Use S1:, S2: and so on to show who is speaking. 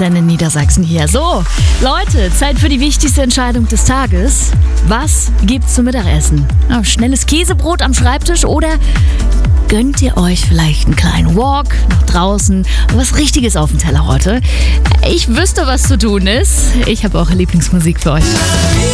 S1: Antenne Niedersachsen hier. So, Leute, Zeit für die wichtigste Entscheidung des Tages. Was gibt's zum Mittagessen? Schnelles Käsebrot am Schreibtisch oder gönnt ihr euch vielleicht einen kleinen Walk nach draußen? Was Richtiges auf dem Teller heute? Ich wüsste, was zu tun ist. Ich habe eure Lieblingsmusik für euch.